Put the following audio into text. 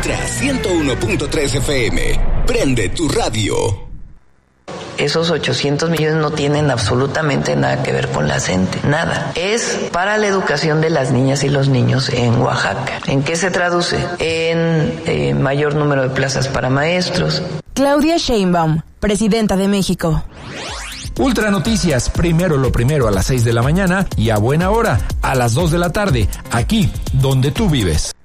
Ultra 101.3 FM. Prende tu radio. Esos 800 millones no tienen absolutamente nada que ver con la CENTE, nada. Es para la educación de las niñas y los niños en Oaxaca. ¿En qué se traduce? En mayor número de plazas para maestros. Claudia Sheinbaum, presidenta de México. Ultra Noticias, primero lo primero a las 6 de la mañana y a buena hora, a las 2 de la tarde, aquí donde tú vives.